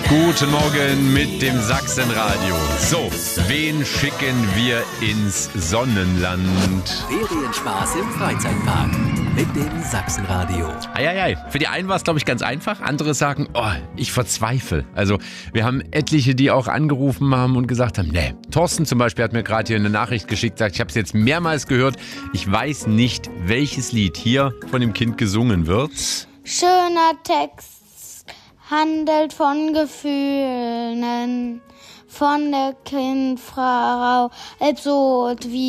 Guten Morgen mit dem Sachsenradio. So, wen schicken wir ins Sonnenland? Ferienspaß im Freizeitpark mit dem Sachsenradio. Eieiei, für die einen war es, glaube ich, ganz einfach. Andere sagen, oh, ich verzweifle. Also wir haben etliche, die auch angerufen haben und gesagt haben, nee. Thorsten zum Beispiel hat mir gerade hier eine Nachricht geschickt, sagt, ich habe es jetzt mehrmals gehört. Ich weiß nicht, welches Lied hier von dem Kind gesungen wird. Schöner Text handelt von Gefühlen, von der Kindfrau, absurd wie